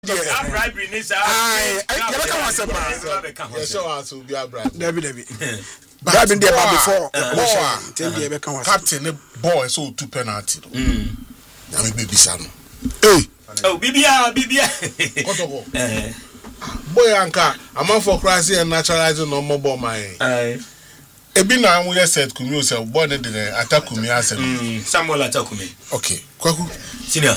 bribery ni sa. I never come once a Yeah, show us will be a bribe. Debbie. Bribing there before. Captain, boy, so 2 penalty. I mean, baby son. Hey. Oh, Bibia. Boy, Anka, I'm out for crazy and naturalizing no more bomb my. Ebi na we said Kumi say born in the attack Kumi as Samuel attack Kumi. Okay. Kwaku. Senior.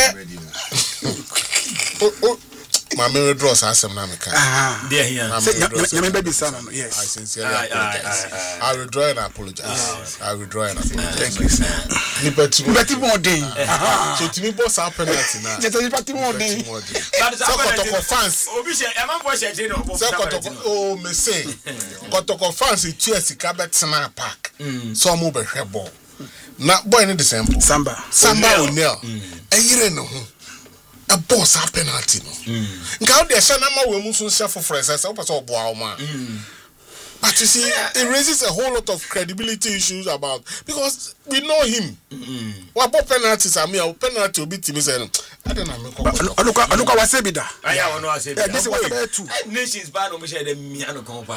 Okay. My memory draws as some Namika. There here. You baby son. Yes. I sincerely apologize. I withdraw and apologize. I withdraw and apologize. Thank you, sir. Nipeti more day. So to me boss happen now. Just nipeti more day. Kotoko fans. Obi she e man for she je no. Oh me say. Kotoko fans it cheers Kabet Sana Park. So mo be hwe ball. Na boy ni the same. Samba O'Neil. Eyire no ho. A boss a penalty no. Nka de sha na ma we mu so sha for friends say person oboa o ma. But you see, it raises a whole lot of credibility issues about because we know him. What penalties are me? Penalty will be to me saying, I don't know. Anuka wasebida. I want to say this is what two nations bad on share them me anu kompa.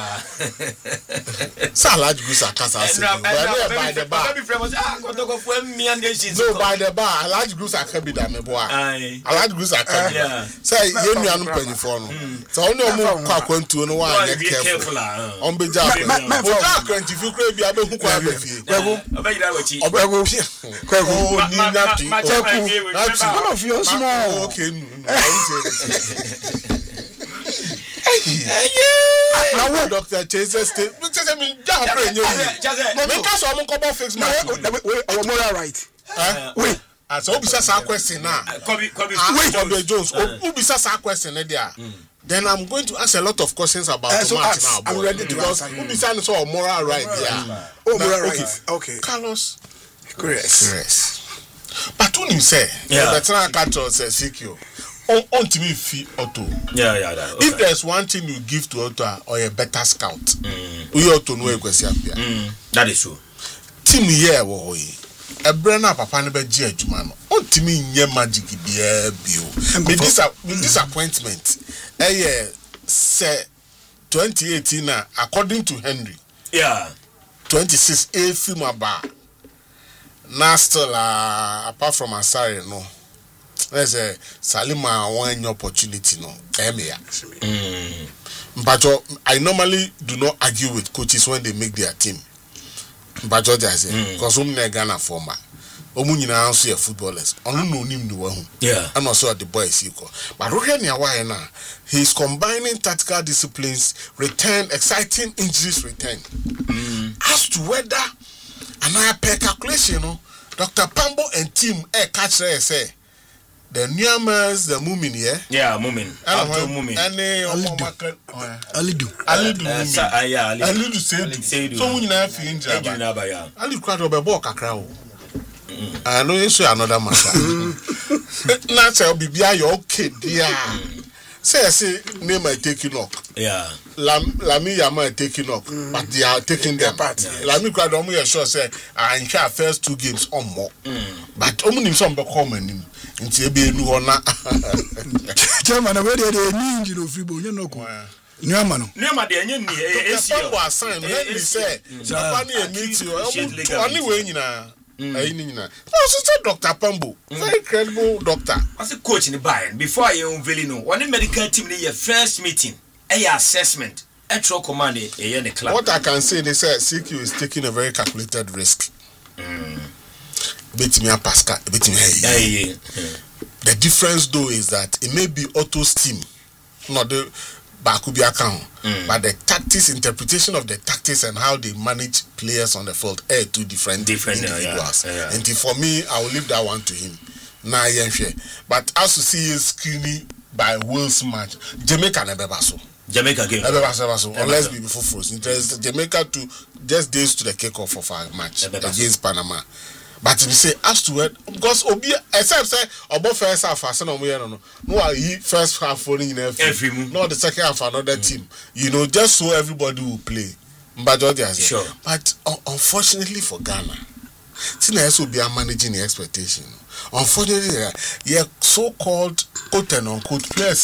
Sa large Gusa Kasa say. By the bar. Kotoko fu me and nations. No, by the bar. Large Gusa Kabida me boy. Large Gusa Kabida. Say ye me anu penifo no. So only mo kwa kwantu no wa get careful. On be Jack, if you crave you, I'm Dr. Chase state. Right. Wait. As Obisa question now. Kobe Jones. Obisa question there. Then I'm going to ask a lot of questions about the match now. I'm ready to answer. Ubisa is all moral right there. Oh, moral right. Okay. Carlos. Yes. But when you say, that's not a catcher says CQ. On to me fee Otto. Yeah. Okay. If there's one thing you give to Otto or a better scout, we ought to know a question. That is true. Team here, boy. A brand up upon the judge man. On to me, ye magic be a bill. With disappointment. Say 2018 according to Henry. Yeah. 26 a film bar. Now still apart from Asari no. Let's say Salima one opportunity no. But I normally do not argue with coaches when they make their team. But what I say, because I'm not Ghana former. Omunyina answer your footballers. Onu no nim the one. Yeah. And also at the boys equal. But he's combining tactical disciplines, exciting injuries return. As to whether and per calculation, Dr. Pambo and team catch say the Newmans, the Mumin, yeah, Mumin. Abdul Mumin. Alidu. Alidu said so we never feel injured. Ali cried over Boka crowd. I know you say another matter. Not say Bibia, you okay, dear. Say, name I taking up. Yeah. Lami Yama taking up, but they are taking their part. Lami Kradomu, sure say, I enjoy first 2 games or more. But Omunim some common in Tibi Nuona. German, where they need you, Fribo, you know. Newman, the was signed. Henry said, Japani meet you anyway. Dr. Pambo, very credible doctor. As a coach in the Bayern, before I own Velino, one medical team in your first meeting, a assessment, a true command, a club. What I can say, they say CQ is taking a very calculated risk. Bet me a Pascal, bet me a The difference though is that it may be Otto's team, not the Bakubi account, but the tactics, interpretation of the tactics and how they manage players on the field are two different individuals. And for me, I will leave that one to him. But as to see his screening by Will's match, Jamaica never so. Jamaica game. Unless we before frozen. Jamaica to just days to the kickoff of our match against Panama. But we say as to it because Obi except say about first half no he first half falling in every not the second half another team. You know, just so everybody will play. But sure. But unfortunately for Ghana, Tina so be managing the expectation. Unfortunately, yeah, so-called quote and unquote players